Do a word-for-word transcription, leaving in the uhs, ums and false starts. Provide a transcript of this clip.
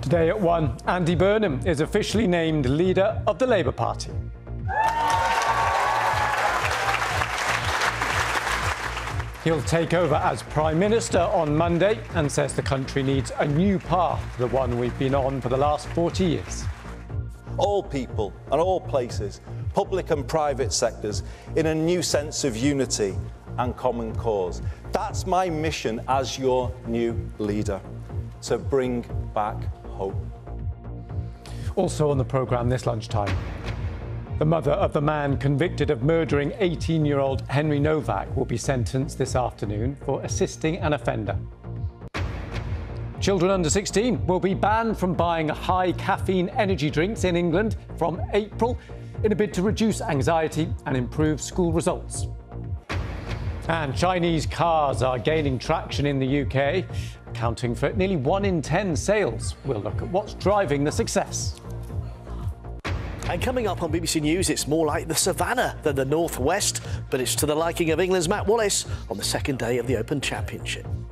Today at one, Andy Burnham is officially named leader of the Labour Party. He'll take over as Prime Minister on Monday and says the country needs a new path, the one we've been on for the last forty years. All people and all places, public and private sectors, in a new sense of unity and common cause. That's my mission as your new leader, to bring back hope. Also on the programme this lunchtime, the mother of the man convicted of murdering eighteen-year-old Henry Novak will be sentenced this afternoon for assisting an offender. Children under sixteen will be banned from buying high caffeine energy drinks in England from April in a bid to reduce anxiety and improve school results. And Chinese cars are gaining traction in the U K, accounting for nearly one in ten sales. We'll look at what's driving the success. And coming up on B B C News, it's more like the Savannah than the North West, but it's to the liking of England's Matt Wallace on the second day of the Open Championship.